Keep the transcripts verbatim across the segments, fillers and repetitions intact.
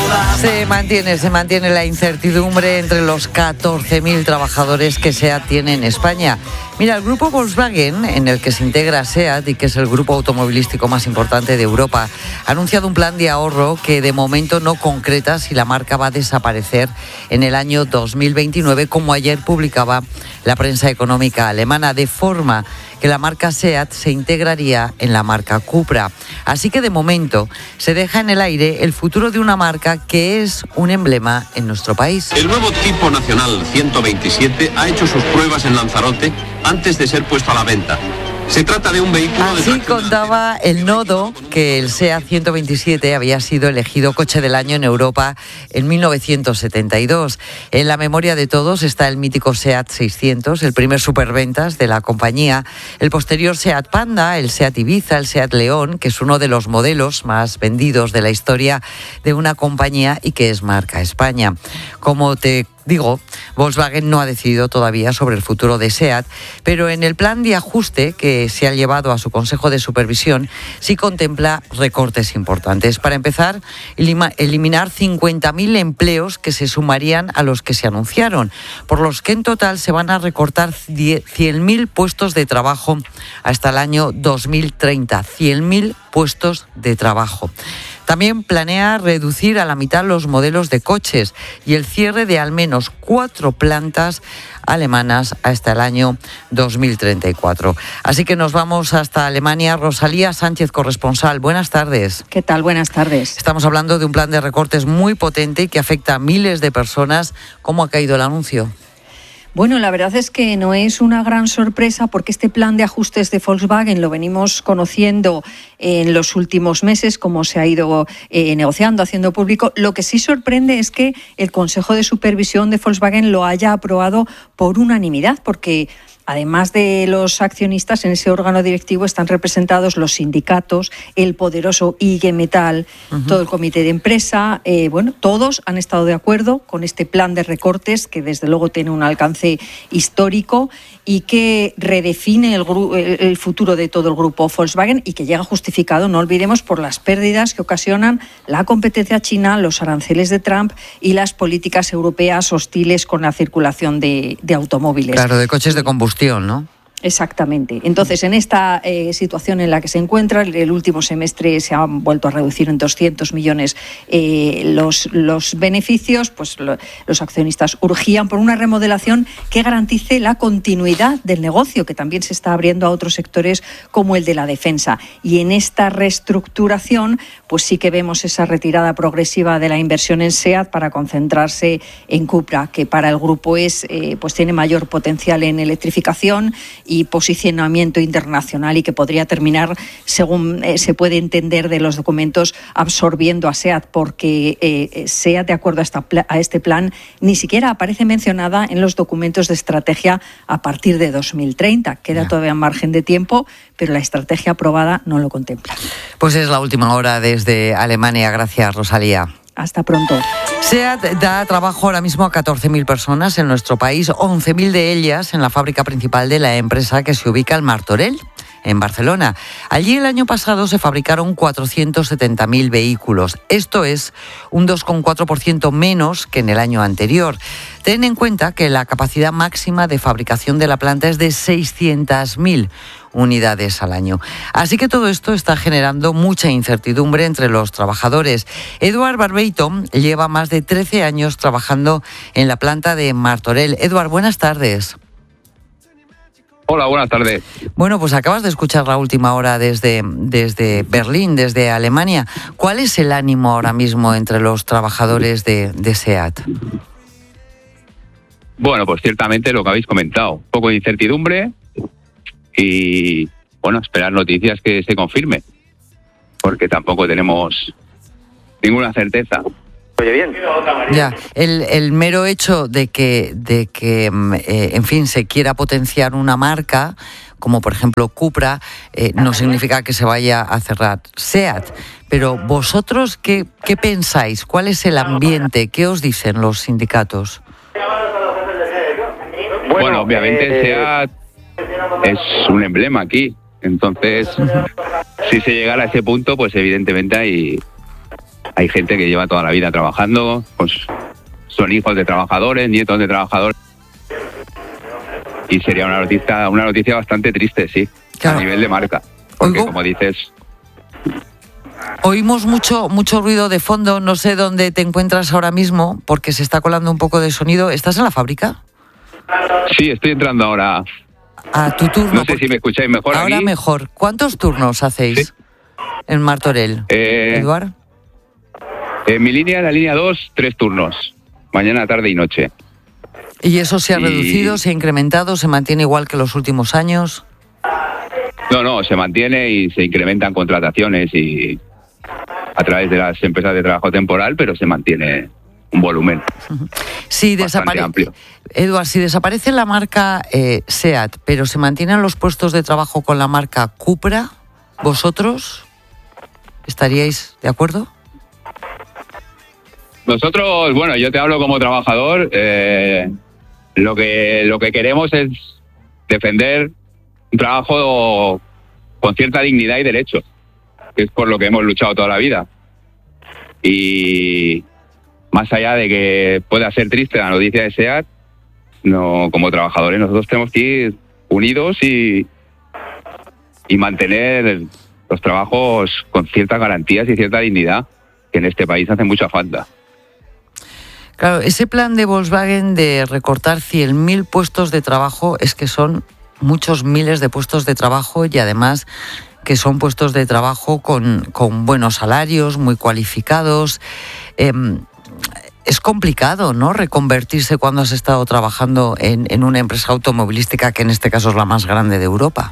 Se mantiene, se mantiene la incertidumbre entre los catorce mil trabajadores que SEAT tiene en España. Mira, el grupo Volkswagen, en el que se integra SEAT y que es el grupo automovilístico más importante de Europa, ha anunciado un plan de ahorro que de momento no concreta si la marca va a desaparecer en el año dos mil veintinueve, como ayer publicaba la prensa económica alemana, de forma que la marca SEAT se integraría en la marca Cupra. Así que de momento se deja en el aire el futuro de una marca que es un emblema en nuestro país. El nuevo tipo nacional ciento veintisiete ha hecho sus pruebas en Lanzarote antes de ser puesto a la venta. Se trata de un vehículo de Así tracción contaba el Nodo que el SEAT ciento veintisiete había sido elegido coche del año en Europa en mil novecientos setenta y dos. En la memoria de todos está el mítico SEAT seiscientos, el primer superventas de la compañía, el posterior SEAT Panda, el SEAT Ibiza, el SEAT León, que es uno de los modelos más vendidos de la historia de una compañía y que es marca España. Como te Digo, Volkswagen no ha decidido todavía sobre el futuro de SEAT, pero en el plan de ajuste que se ha llevado a su Consejo de Supervisión sí contempla recortes importantes. Para empezar, eliminar cincuenta mil empleos que se sumarían a los que se anunciaron, por los que en total se van a recortar cien mil puestos de trabajo hasta el año dos mil treinta. cien mil puestos de trabajo. También planea reducir a la mitad los modelos de coches y el cierre de al menos cuatro plantas alemanas hasta el año dos mil treinta y cuatro. Así que nos vamos hasta Alemania. Rosalía Sánchez, corresponsal. Buenas tardes. ¿Qué tal? Buenas tardes. Estamos hablando de un plan de recortes muy potente y que afecta a miles de personas. ¿Cómo ha caído el anuncio? Bueno, la verdad es que no es una gran sorpresa porque este plan de ajustes de Volkswagen lo venimos conociendo en los últimos meses, como se ha ido eh, negociando, haciendo público. Lo que sí sorprende es que el Consejo de Supervisión de Volkswagen lo haya aprobado por unanimidad, porque además de los accionistas, en ese órgano directivo están representados los sindicatos, el poderoso I G Metall, uh-huh. todo el comité de empresa. Eh, bueno, todos han estado de acuerdo con este plan de recortes que desde luego tiene un alcance histórico y que redefine el, gru- el futuro de todo el grupo Volkswagen y que llega justificado, no olvidemos, por las pérdidas que ocasionan la competencia china, los aranceles de Trump y las políticas europeas hostiles con la circulación de, de automóviles. Claro, de coches de combustión, ¿no? Exactamente. Entonces, en esta eh, situación en la que se encuentra, el, el último semestre se han vuelto a reducir en doscientos millones eh, los, los beneficios, pues lo, los accionistas urgían por una remodelación que garantice la continuidad del negocio, que también se está abriendo a otros sectores como el de la defensa. Y en esta reestructuración, pues sí que vemos esa retirada progresiva de la inversión en SEAT para concentrarse en Cupra, que para el grupo es, eh, pues tiene mayor potencial en electrificación y posicionamiento internacional y que podría terminar, según eh, se puede entender de los documentos, absorbiendo a SEAT, porque eh, SEAT, de acuerdo a, esta, a este plan, ni siquiera aparece mencionada en los documentos de estrategia a partir de dos mil treinta. Queda yeah. todavía margen de tiempo, pero la estrategia aprobada no lo contempla. Pues es la última hora desde Alemania. Gracias, Rosalía. Hasta pronto. SEAT da trabajo ahora mismo a catorce mil personas en nuestro país, once mil de ellas en la fábrica principal de la empresa que se ubica en Martorell, en Barcelona. Allí el año pasado se fabricaron cuatrocientos setenta mil vehículos. Esto es un dos coma cuatro por ciento menos que en el año anterior. Ten en cuenta que la capacidad máxima de fabricación de la planta es de seiscientas mil unidades al año. Así que todo esto está generando mucha incertidumbre entre los trabajadores. Eduard Barbeito lleva más de trece años trabajando en la planta de Martorell. Eduard, buenas tardes. Hola, buenas tardes. Bueno, pues acabas de escuchar la última hora desde, desde Berlín, desde Alemania. ¿Cuál es el ánimo ahora mismo entre los trabajadores de, de SEAT? Bueno, pues ciertamente lo que habéis comentado. Un poco de incertidumbre y, bueno, esperar noticias que se confirmen, porque tampoco tenemos ninguna certeza. Oye, bien. Ya, el, el mero hecho de que, de que eh, en fin, se quiera potenciar una marca, como por ejemplo Cupra, eh, no significa que se vaya a cerrar SEAT. Pero vosotros, ¿qué, qué pensáis? ¿Cuál es el ambiente? ¿Qué os dicen los sindicatos? Bueno, bueno obviamente eh... SEAT es un emblema aquí. Entonces, uh-huh. si se llegara a ese punto, pues evidentemente hay... hay gente que lleva toda la vida trabajando, pues son hijos de trabajadores, nietos de trabajadores. Y sería una noticia, una noticia bastante triste, sí, claro, a nivel de marca. Porque, Oigo. como dices... Oímos mucho, mucho ruido de fondo, no sé dónde te encuentras ahora mismo, porque se está colando un poco de sonido. ¿Estás en la fábrica? Sí, estoy entrando ahora. A tu turno. No sé si me escucháis mejor ahora aquí. mejor. ¿Cuántos turnos hacéis ¿Sí? en Martorell, eh, Eduard? En mi línea, la línea dos, tres turnos. Mañana, tarde y noche. ¿Y eso se ha y... reducido, se ha incrementado, se mantiene igual que los últimos años? No, no, se mantiene y se incrementan contrataciones y a través de las empresas de trabajo temporal, pero se mantiene un volumen sí, bastante desapare... amplio. Eduard, si desaparece la marca eh, SEAT, pero se mantienen los puestos de trabajo con la marca Cupra, ¿vosotros estaríais de acuerdo? Nosotros, bueno, yo te hablo como trabajador, eh, lo que lo que queremos es defender un trabajo con cierta dignidad y derecho, que es por lo que hemos luchado toda la vida. Y más allá de que pueda ser triste la noticia de SEAT, no, como trabajadores nosotros tenemos que ir unidos y, y mantener los trabajos con ciertas garantías y cierta dignidad, que en este país hace mucha falta. Claro, ese plan de Volkswagen de recortar cien mil puestos de trabajo es que son muchos miles de puestos de trabajo y además que son puestos de trabajo con, con buenos salarios, muy cualificados. Eh, es complicado, ¿no?, reconvertirse cuando has estado trabajando en, en una empresa automovilística que en este caso es la más grande de Europa.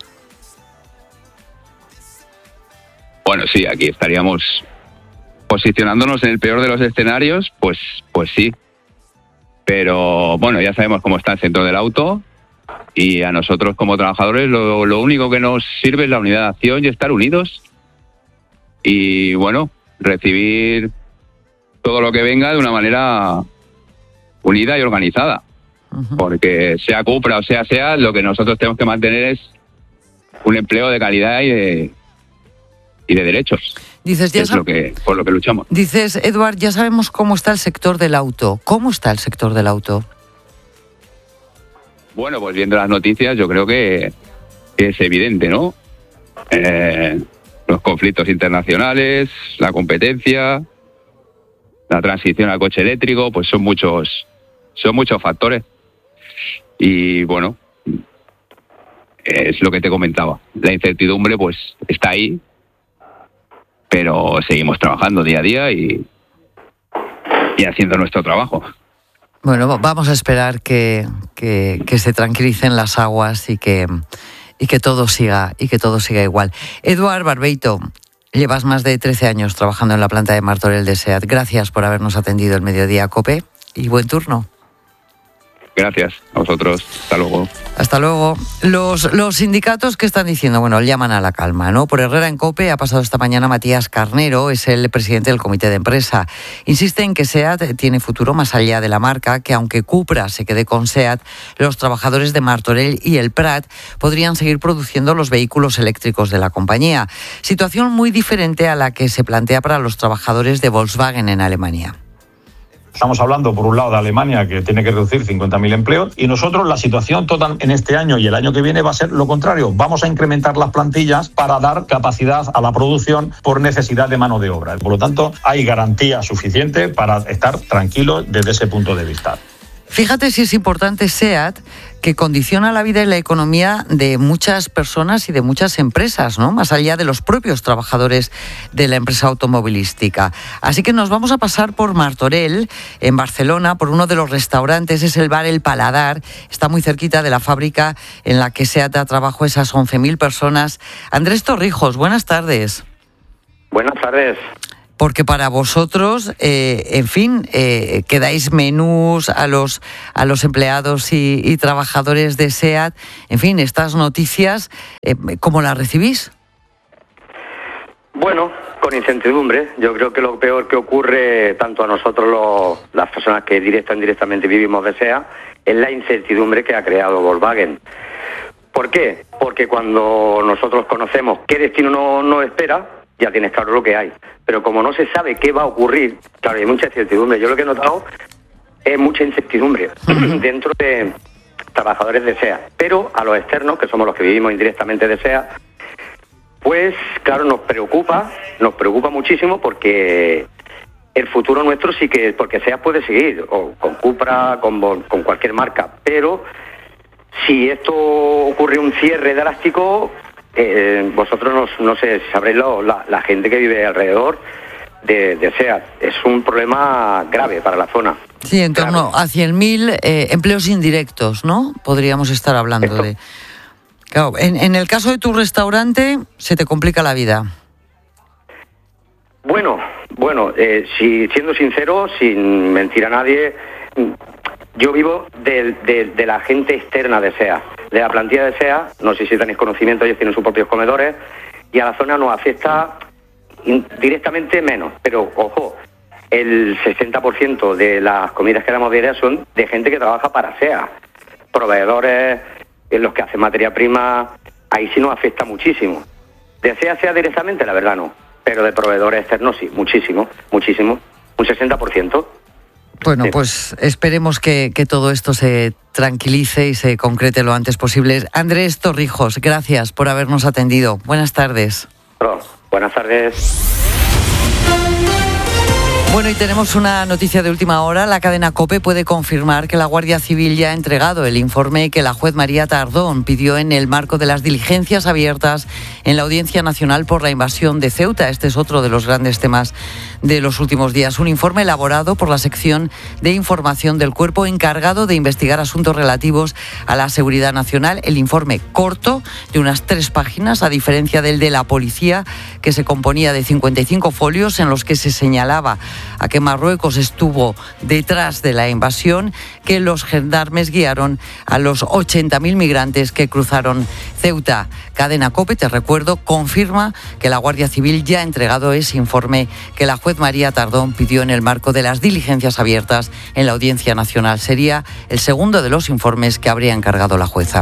Bueno, sí, aquí estaríamos posicionándonos en el peor de los escenarios, pues, pues sí. Pero bueno, ya sabemos cómo está el sector del auto y a nosotros como trabajadores lo, lo único que nos sirve es la unidad de acción y estar unidos y bueno, recibir todo lo que venga de una manera unida y organizada. Uh-huh. Porque sea Cupra o sea SEAT, lo que nosotros tenemos que mantener es un empleo de calidad y de, y de derechos. Dices, ya es lo que, por lo que luchamos. Dices, Eduard, ya sabemos cómo está el sector del auto. ¿Cómo está el sector del auto? Bueno, pues viendo las noticias yo creo que, que es evidente, ¿no? Eh, los conflictos internacionales, la competencia, la transición al coche eléctrico, pues son muchos, son muchos factores. Y bueno, es lo que te comentaba. La incertidumbre pues está ahí, pero seguimos trabajando día a día y, y haciendo nuestro trabajo. Bueno, vamos a esperar que, que, que se tranquilicen las aguas y que, y que todo siga y que todo siga igual. Eduard Barbeito, llevas más de trece años trabajando en la planta de Martorell de SEAT. Gracias por habernos atendido el Mediodía COPE y buen turno. Gracias a vosotros. Hasta luego. Hasta luego. Los, los sindicatos, ¿qué están diciendo? Bueno, llaman a la calma, ¿no? Por Herrera en COPE ha pasado esta mañana Matías Carnero, es el presidente del comité de empresa. Insiste en que SEAT tiene futuro más allá de la marca, que aunque Cupra se quede con SEAT, los trabajadores de Martorell y el Prat podrían seguir produciendo los vehículos eléctricos de la compañía. Situación muy diferente a la que se plantea para los trabajadores de Volkswagen en Alemania. Estamos hablando, por un lado, de Alemania, que tiene que reducir cincuenta mil empleos, y nosotros la situación total en este año y el año que viene va a ser lo contrario. Vamos a incrementar las plantillas para dar capacidad a la producción por necesidad de mano de obra. Por lo tanto, hay garantía suficiente para estar tranquilos desde ese punto de vista. Fíjate si es importante SEAT, que condiciona la vida y la economía de muchas personas y de muchas empresas, ¿no?, más allá de los propios trabajadores de la empresa automovilística. Así que nos vamos a pasar por Martorell, en Barcelona, por uno de los restaurantes, es el bar El Paladar, está muy cerquita de la fábrica en la que SEAT da trabajo a esas once mil personas. Andrés Torrijos, buenas tardes. Buenas tardes. Porque para vosotros, eh, en fin, eh, que dais menús a los a los empleados y, y trabajadores de SEAT, en fin, estas noticias, eh, ¿cómo las recibís? Bueno, con incertidumbre. Yo creo que lo peor que ocurre tanto a nosotros, los, las personas que directa o indirectamente vivimos de SEAT, es la incertidumbre que ha creado Volkswagen. ¿Por qué? Porque cuando nosotros conocemos qué destino nos, nos espera, ya tienes claro lo que hay. Pero como no se sabe qué va a ocurrir, claro, hay mucha incertidumbre. Yo lo que he notado es mucha incertidumbre dentro de trabajadores de SEA. Pero a los externos, que somos los que vivimos indirectamente de SEA, pues claro, nos preocupa, nos preocupa muchísimo porque el futuro nuestro sí que, porque SEA puede seguir, o con Cupra, con, con cualquier marca, pero si esto ocurre un cierre drástico, eh, vosotros no, no sé, sabréis lo, la, la gente que vive alrededor de, de SEA. Es un problema grave para la zona. Sí, en torno grave. a cien mil eh, empleos indirectos, ¿no? Podríamos estar hablando esto. de... Claro, en, en el caso de tu restaurante, se te complica la vida. Bueno, bueno, eh, si, siendo sincero, sin mentir a nadie, yo vivo de, de, de la gente externa de SEA, de la plantilla de SEA. No sé si tenéis conocimiento, ellos tienen sus propios comedores, y a la zona nos afecta directamente menos. Pero, ojo, el sesenta por ciento de las comidas que damos diarias son de gente que trabaja para SEA, proveedores, los que hacen materia prima. Ahí sí nos afecta muchísimo. De SEA SEA directamente, la verdad no. Pero de proveedores externos sí, muchísimo, muchísimo, un sesenta por ciento. Bueno, sí. pues esperemos que, que todo esto se tranquilice y se concrete lo antes posible. Andrés Torrijos, gracias por habernos atendido. Buenas tardes. Oh, buenas tardes. Bueno, y tenemos una noticia de última hora. La cadena COPE puede confirmar que la Guardia Civil ya ha entregado el informe que la juez María Tardón pidió en el marco de las diligencias abiertas en la Audiencia Nacional por la invasión de Ceuta. Este es otro de los grandes temas de los últimos días. Un informe elaborado por la sección de información del cuerpo encargado de investigar asuntos relativos a la seguridad nacional. El informe corto, de unas tres páginas, a diferencia del de la policía, que se componía de cincuenta y cinco folios en los que se señalaba a que Marruecos estuvo detrás de la invasión, que los gendarmes guiaron a los ochenta mil migrantes que cruzaron Ceuta. Cadena COPE, te recuerdo, confirma que la Guardia Civil ya ha entregado ese informe que la juez María Tardón pidió en el marco de las diligencias abiertas en la Audiencia Nacional. Sería el segundo de los informes que habría encargado la jueza.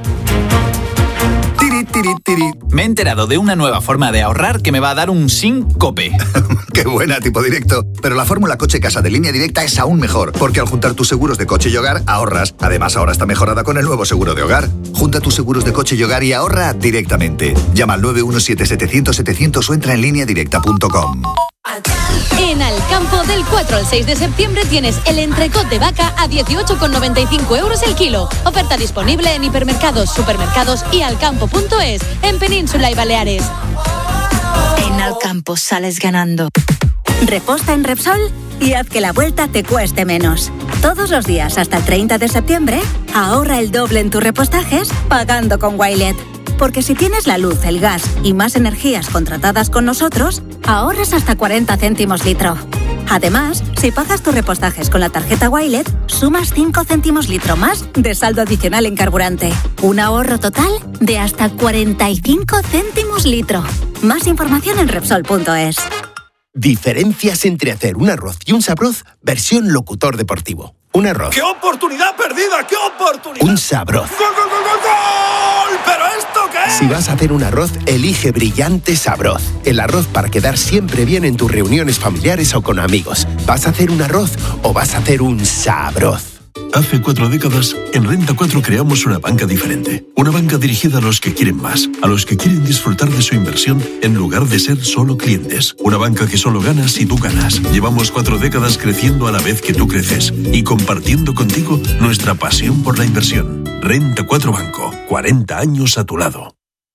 Tiri, tiri. Me he enterado de una nueva forma de ahorrar que me va a dar un síncope. ¡Qué buena, tipo directo! Pero la fórmula coche-casa de Línea Directa es aún mejor, porque al juntar tus seguros de coche y hogar, ahorras. Además, ahora está mejorada con el nuevo seguro de hogar. Junta tus seguros de coche y hogar y ahorra directamente. Llama al nueve uno siete, setecientos, setecientos o entra en línea directa punto com. En Alcampo, del cuatro al seis de septiembre tienes el entrecot de vaca a dieciocho con noventa y cinco euros el kilo. Oferta disponible en hipermercados, supermercados y alcampo punto es, en Península y Baleares. En Alcampo sales ganando. Reposta en Repsol y haz que la vuelta te cueste menos. Todos los días hasta el treinta de septiembre, ahorra el doble en tus repostajes pagando con Wilet. Porque si tienes la luz, el gas y más energías contratadas con nosotros, ahorras hasta cuarenta céntimos litro. Además, si pagas tus repostajes con la tarjeta Wilet, sumas cinco céntimos litro más de saldo adicional en carburante. Un ahorro total de hasta cuarenta y cinco céntimos litro. Más información en Repsol punto es. Diferencias entre hacer un arroz y un sabroz, versión locutor deportivo. Un arroz. ¡Qué oportunidad perdida! ¡Qué oportunidad! Un sabroz. ¡Gol, gol, gol, gol, gol! ¿Pero esto qué es? Si vas a hacer un arroz, elige Brillante Sabroz. El arroz para quedar siempre bien en tus reuniones familiares o con amigos. ¿Vas a hacer un arroz o vas a hacer un sabroz? Hace cuatro décadas, en Renta cuatro creamos una banca diferente. Una banca dirigida a los que quieren más, a los que quieren disfrutar de su inversión en lugar de ser solo clientes. Una banca que solo gana si tú ganas. Llevamos cuatro décadas creciendo a la vez que tú creces y compartiendo contigo nuestra pasión por la inversión. Renta cuatro Banco, cuarenta años a tu lado.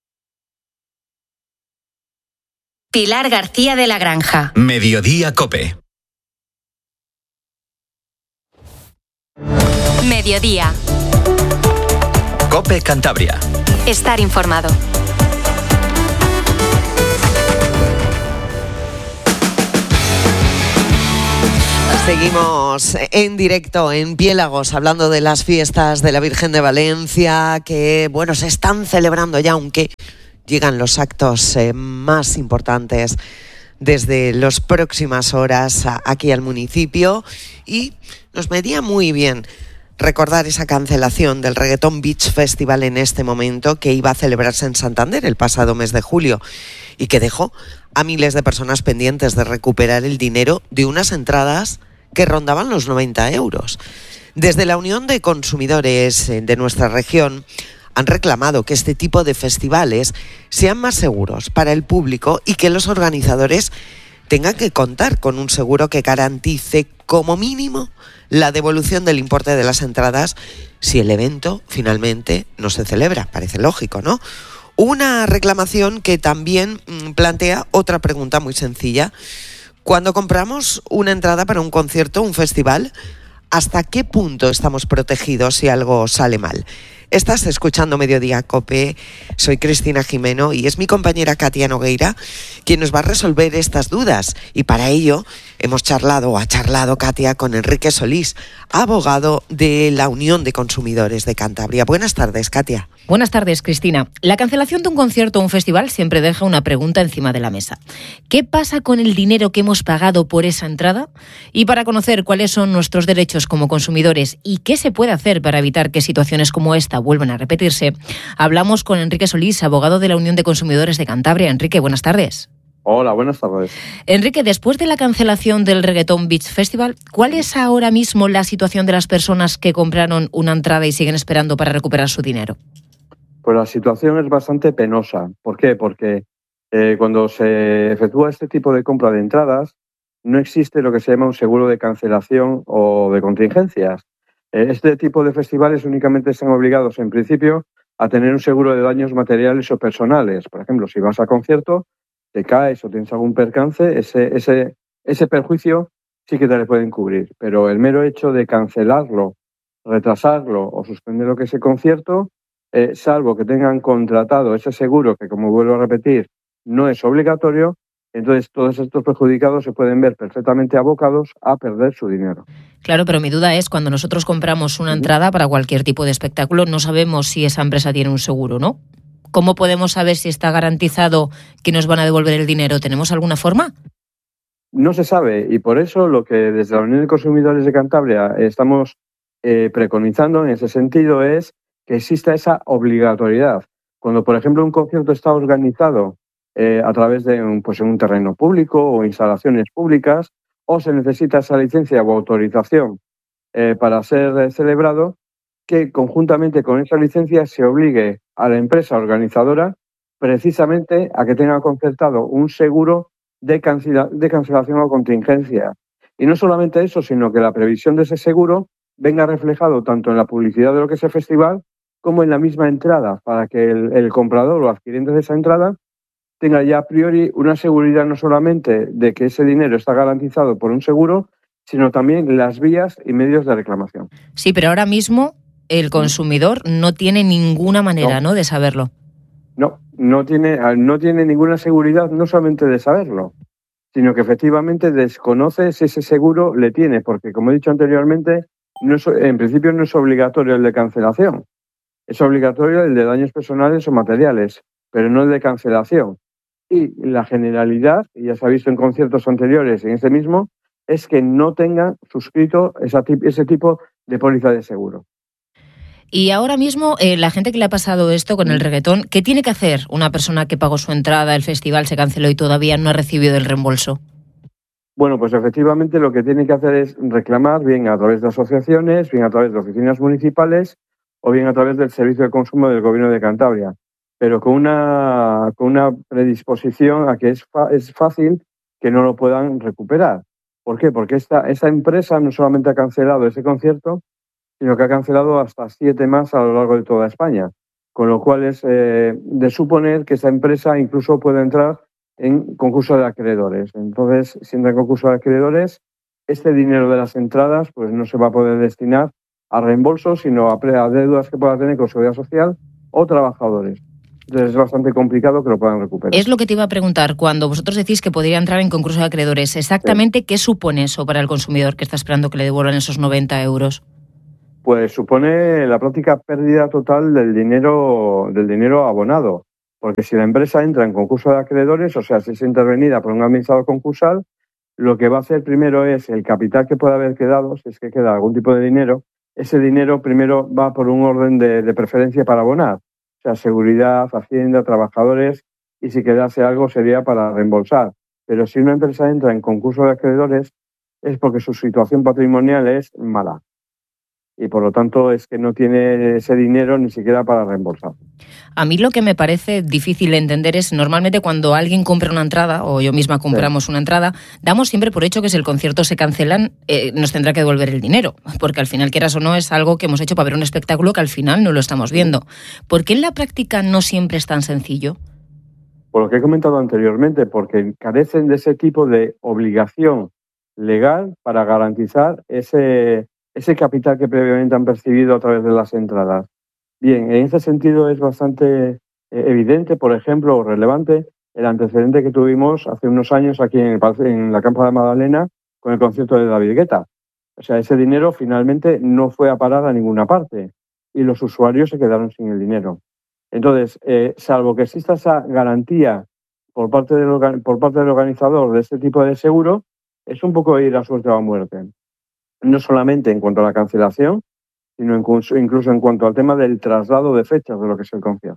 Pilar García de la Granja. Mediodía COPE. Mediodía. COPE Cantabria. Estar informado. Seguimos en directo en Piélagos hablando de las fiestas de la Virgen de Valencia que, bueno, se están celebrando ya, aunque llegan los actos eh, más importantes desde las próximas horas a, aquí al municipio, y nos venía muy bien recordar esa cancelación del Reggaeton Beach Festival en este momento, que iba a celebrarse en Santander el pasado mes de julio y que dejó a miles de personas pendientes de recuperar el dinero de unas entradas que rondaban los noventa euros. Desde la Unión de Consumidores de nuestra región han reclamado que este tipo de festivales sean más seguros para el público y que los organizadores tengan que contar con un seguro que garantice como mínimo la devolución del importe de las entradas si el evento finalmente no se celebra. Parece lógico, ¿no? Una reclamación que también plantea otra pregunta muy sencilla. Cuando compramos una entrada para un concierto, un festival, ¿hasta qué punto estamos protegidos si algo sale mal? Estás escuchando Mediodía COPE, soy Cristina Jimeno y es mi compañera Katia Nogueira quien nos va a resolver estas dudas. Y para ello hemos charlado, o ha charlado Katia, con Enrique Solís, abogado de la Unión de Consumidores de Cantabria. Buenas tardes, Katia. Buenas tardes, Cristina. La cancelación de un concierto o un festival siempre deja una pregunta encima de la mesa. ¿Qué pasa con el dinero que hemos pagado por esa entrada? Y para conocer cuáles son nuestros derechos como consumidores y qué se puede hacer para evitar que situaciones como esta vuelvan a repetirse, hablamos con Enrique Solís, abogado de la Unión de Consumidores de Cantabria. Enrique, buenas tardes. Hola, buenas tardes. Enrique, después de la cancelación del Reggaeton Beach Festival, ¿cuál es ahora mismo la situación de las personas que compraron una entrada y siguen esperando para recuperar su dinero? Pues la situación es bastante penosa. ¿Por qué? Porque eh, cuando se efectúa este tipo de compra de entradas, no existe lo que se llama un seguro de cancelación o de contingencias. Eh, este tipo de festivales únicamente están obligados, en principio, a tener un seguro de daños materiales o personales. Por ejemplo, si vas a concierto, te caes o tienes algún percance, ese, ese, ese perjuicio sí que te le pueden cubrir. Pero el mero hecho de cancelarlo, retrasarlo o suspender lo que es el concierto, Eh, salvo que tengan contratado ese seguro, que como vuelvo a repetir, no es obligatorio, entonces todos estos perjudicados se pueden ver perfectamente abocados a perder su dinero. Claro, pero mi duda es, cuando nosotros compramos una entrada para cualquier tipo de espectáculo, no sabemos si esa empresa tiene un seguro, ¿no? ¿Cómo podemos saber si está garantizado que nos van a devolver el dinero? ¿Tenemos alguna forma? No se sabe, y por eso lo que desde la Unión de Consumidores de Cantabria estamos eh, preconizando en ese sentido es que exista esa obligatoriedad. Cuando, por ejemplo, un concierto está organizado eh, a través de un, pues, en un terreno público o instalaciones públicas, o se necesita esa licencia o autorización eh, para ser eh, celebrado, que conjuntamente con esa licencia se obligue a la empresa organizadora precisamente a que tenga concertado un seguro de, cancela, de cancelación o contingencia. Y no solamente eso, sino que la previsión de ese seguro venga reflejado tanto en la publicidad de lo que es el festival como en la misma entrada, para que el, el comprador o adquiriente de esa entrada tenga ya a priori una seguridad no solamente de que ese dinero está garantizado por un seguro, sino también las vías y medios de reclamación. Sí, pero ahora mismo el consumidor no tiene ninguna manera, ¿no?, ¿no?, de saberlo. No, no tiene, no tiene ninguna seguridad, no solamente de saberlo, sino que efectivamente desconoce si ese seguro le tiene, porque como he dicho anteriormente, no es, en principio no es obligatorio el de cancelación. Es obligatorio el de daños personales o materiales, pero no el de cancelación. Y la generalidad, y ya se ha visto en conciertos anteriores en este mismo, es que no tengan suscrito esa, ese tipo de póliza de seguro. Y ahora mismo, eh, la gente que le ha pasado esto con el reggaetón, ¿qué tiene que hacer una persona que pagó su entrada, el festival se canceló y todavía no ha recibido el reembolso? Bueno, pues efectivamente lo que tiene que hacer es reclamar, bien a través de asociaciones, bien a través de oficinas municipales o bien a través del Servicio de Consumo del Gobierno de Cantabria, pero con una, con una predisposición a que es, fa, es fácil que no lo puedan recuperar. ¿Por qué? Porque esta, esta empresa no solamente ha cancelado ese concierto, sino que ha cancelado hasta siete más a lo largo de toda España, con lo cual es eh, de suponer que esta empresa incluso puede entrar en concurso de acreedores. Entonces, si entra en concurso de acreedores, este dinero de las entradas pues no se va a poder destinar a reembolsos, sino a, a deudas que pueda tener con Seguridad Social o trabajadores. Entonces es bastante complicado que lo puedan recuperar. Es lo que te iba a preguntar. Cuando vosotros decís que podría entrar en concurso de acreedores, ¿exactamente sí. qué supone eso para el consumidor que está esperando que le devuelvan esos noventa euros? Pues supone la práctica pérdida total del dinero, del dinero abonado. Porque si la empresa entra en concurso de acreedores, o sea, si es intervenida por un administrador concursal, lo que va a hacer primero es el capital que pueda haber quedado, si es que queda algún tipo de dinero, ese dinero primero va por un orden de, de preferencia para abonar. O sea, seguridad, hacienda, trabajadores, y si quedase algo sería para reembolsar. Pero si una empresa entra en concurso de acreedores es porque su situación patrimonial es mala. Y por lo tanto es que no tiene ese dinero ni siquiera para reembolsar. A mí lo que me parece difícil de entender es, normalmente cuando alguien compra una entrada, o yo misma compramos sí. una entrada, damos siempre por hecho que si el concierto se cancelan, eh, nos tendrá que devolver el dinero, porque al final, quieras o no, es algo que hemos hecho para ver un espectáculo que al final no lo estamos viendo. ¿Por qué en la práctica no siempre es tan sencillo? Por lo que he comentado anteriormente, porque carecen de ese tipo de obligación legal para garantizar ese... ese capital que previamente han percibido a través de las entradas. Bien, en ese sentido es bastante eh, evidente, por ejemplo, o relevante, el antecedente que tuvimos hace unos años aquí en, el, en la Campa de Magdalena con el concierto de David Guetta. O sea, ese dinero finalmente no fue a parar a ninguna parte y los usuarios se quedaron sin el dinero. Entonces, eh, salvo que exista esa garantía por parte, del, por parte del organizador de este tipo de seguro, es un poco ir a suerte o a muerte. No solamente en cuanto a la cancelación, sino incluso, incluso en cuanto al tema del traslado de fechas de lo que es el concierto.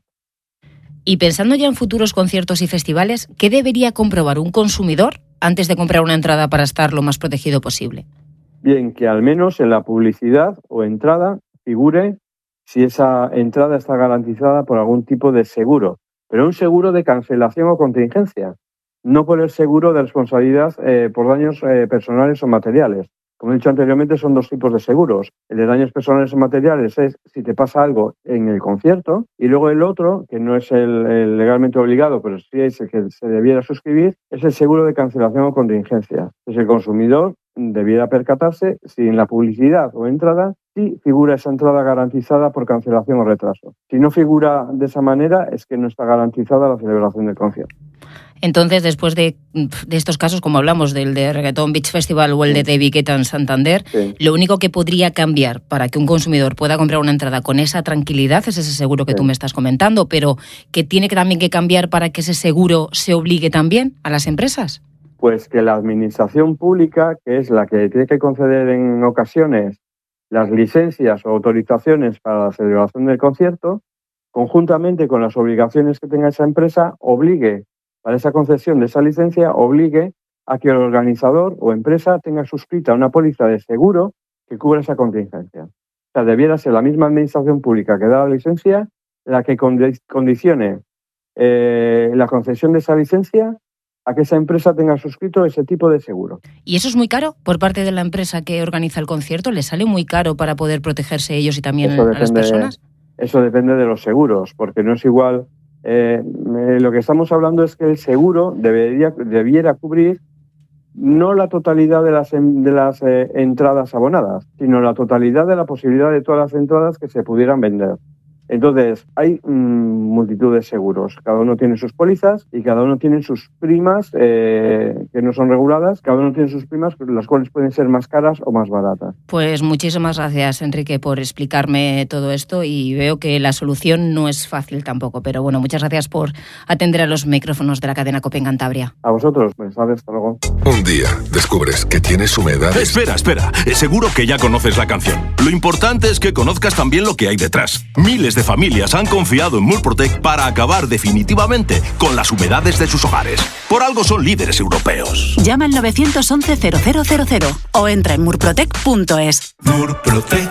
Y pensando ya en futuros conciertos y festivales, ¿qué debería comprobar un consumidor antes de comprar una entrada para estar lo más protegido posible? Bien, que al menos en la publicidad o entrada figure si esa entrada está garantizada por algún tipo de seguro, pero un seguro de cancelación o contingencia, no por el seguro de responsabilidad eh, por daños eh, personales o materiales. Como he dicho anteriormente, son dos tipos de seguros. El de daños personales o materiales es si te pasa algo en el concierto, y luego el otro, que no es el, el legalmente obligado, pero sí es el que se debiera suscribir, es el seguro de cancelación o contingencia. Es el consumidor debiera percatarse si en la publicidad o entrada sí figura esa entrada garantizada por cancelación o retraso. Si no figura de esa manera, es que no está garantizada la celebración del concierto. Entonces, después de, de estos casos, como hablamos del de Reggaeton Beach Festival o el de David Guetta en Santander, sí. lo único que podría cambiar para que un consumidor pueda comprar una entrada con esa tranquilidad es ese seguro que sí. tú me estás comentando, pero ¿qué tiene que también que cambiar para que ese seguro se obligue también a las empresas? Pues que la administración pública, que es la que tiene que conceder en ocasiones las licencias o autorizaciones para la celebración del concierto, conjuntamente con las obligaciones que tenga esa empresa, obligue para esa concesión de esa licencia, obligue a que el organizador o empresa tenga suscrita una póliza de seguro que cubra esa contingencia. O sea, debiera ser la misma administración pública que da la licencia la que condicione eh, la concesión de esa licencia a que esa empresa tenga suscrito ese tipo de seguro. ¿Y eso es muy caro por parte de la empresa que organiza el concierto? ¿Les sale muy caro para poder protegerse ellos y también eso a depende, las personas? Eso depende de los seguros, porque no es igual. Eh, eh, lo que estamos hablando es que el seguro debería, debiera cubrir no la totalidad de las, de las eh, entradas abonadas, sino la totalidad de la posibilidad de todas las entradas que se pudieran vender. Entonces, hay mmm, multitud de seguros. Cada uno tiene sus pólizas y cada uno tiene sus primas eh, que no son reguladas. Cada uno tiene sus primas, las cuales pueden ser más caras o más baratas. Pues muchísimas gracias, Enrique, por explicarme todo esto, y veo que la solución no es fácil tampoco. Pero bueno, muchas gracias por atender a los micrófonos de la cadena COPE en Cantabria. A vosotros, pues sabes, hasta luego. Un día descubres que tienes humedad. Espera, espera. Seguro que ya conoces la canción. Lo importante es que conozcas también lo que hay detrás. Miles de familias han confiado en Murprotec para acabar definitivamente con las humedades de sus hogares. Por algo son líderes europeos. Llama al nueve once cero cero cero cero o entra en murprotec punto es. Murprotec.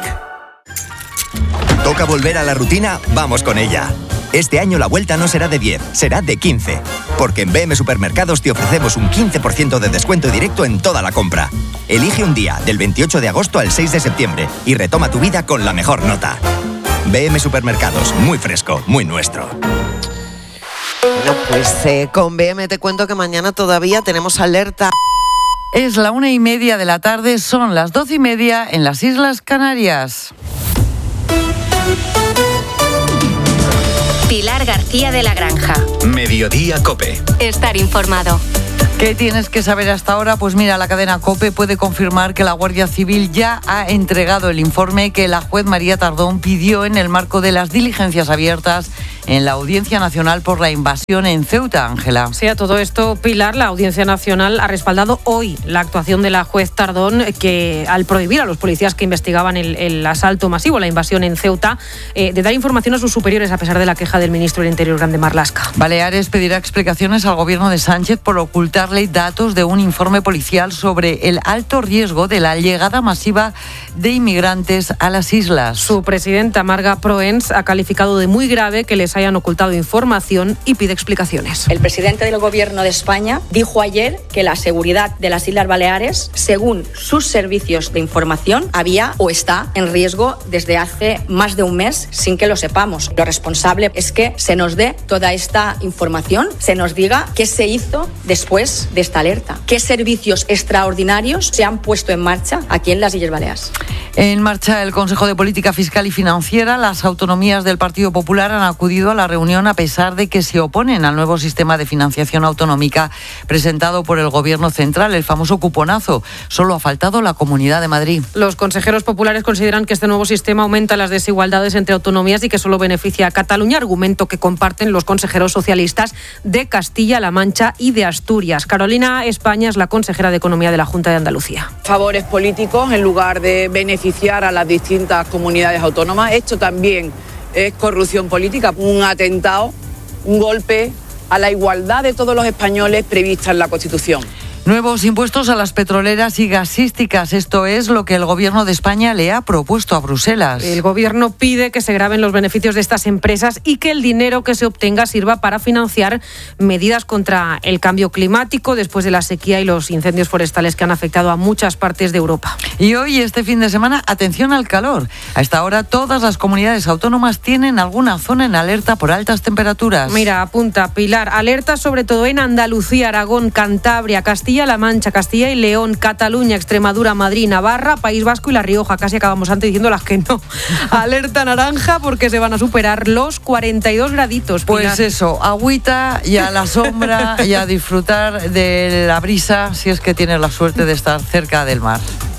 ¿Toca volver a la rutina? Vamos con ella. Este año la vuelta no será de diez, será de quince. Porque en B M Supermercados te ofrecemos un quince por ciento de descuento directo en toda la compra. Elige un día, del veintiocho de agosto al seis de septiembre, y retoma tu vida con la mejor nota. B M Supermercados, muy fresco, muy nuestro. Bueno, pues eh, con B M te cuento que mañana todavía tenemos alerta. Es la una y media de la tarde, son las doce y media en las Islas Canarias. Pilar García de la Granja. Mediodía COPE. Estar informado. ¿Qué tienes que saber hasta ahora? Pues mira, la cadena COPE puede confirmar que la Guardia Civil ya ha entregado el informe que la juez María Tardón pidió en el marco de las diligencias abiertas en la Audiencia Nacional por la invasión en Ceuta, Ángela. Sí, a todo esto, Pilar, la Audiencia Nacional ha respaldado hoy la actuación de la juez Tardón, que al prohibir a los policías que investigaban el, el asalto masivo, la invasión en Ceuta, eh, de dar información a sus superiores a pesar de la queja del ministro del Interior, Grande Marlaska. Baleares pedirá explicaciones al gobierno de Sánchez por ocultarle datos de un informe policial sobre el alto riesgo de la llegada masiva de inmigrantes a las islas. Su presidenta, Marga Proens, ha calificado de muy grave que les hayan ocultado información y pide explicaciones. El presidente del Gobierno de España dijo ayer que la seguridad de las Islas Baleares, según sus servicios de información, había o está en riesgo desde hace más de un mes sin que lo sepamos. Lo responsable es que se nos dé toda esta información, se nos diga qué se hizo después de esta alerta, qué servicios extraordinarios se han puesto en marcha aquí en las Islas Baleares. En marcha el Consejo de Política Fiscal y Financiera. Las autonomías del Partido Popular han acudido a la reunión a pesar de que se oponen al nuevo sistema de financiación autonómica presentado por el Gobierno central, el famoso cuponazo. Solo ha faltado la Comunidad de Madrid. Los consejeros populares consideran que este nuevo sistema aumenta las desigualdades entre autonomías y que solo beneficia a Cataluña, argumento que comparten los consejeros socialistas de Castilla-La Mancha y de Asturias. Carolina España es la consejera de Economía de la Junta de Andalucía. Favores políticos en lugar de beneficiar a las distintas comunidades autónomas. Esto también es corrupción política, un atentado, un golpe a la igualdad de todos los españoles prevista en la Constitución. Nuevos impuestos a las petroleras y gasísticas. Esto es lo que el Gobierno de España le ha propuesto a Bruselas. El Gobierno pide que se graven los beneficios de estas empresas y que el dinero que se obtenga sirva para financiar medidas contra el cambio climático después de la sequía y los incendios forestales que han afectado a muchas partes de Europa. Y hoy, este fin de semana, atención al calor. A esta hora, todas las comunidades autónomas tienen alguna zona en alerta por altas temperaturas. Mira, apunta, Pilar, alerta sobre todo en Andalucía, Aragón, Cantabria, Castilla La Mancha, Castilla y León, Cataluña, Extremadura, Madrid, Navarra, País Vasco y La Rioja. Casi acabamos antes diciendo las que no. Alerta naranja porque se van a superar los cuarenta y dos graditos. Pues Pilar. Eso, agüita y a la sombra y a disfrutar de la brisa si es que tienes la suerte de estar cerca del mar.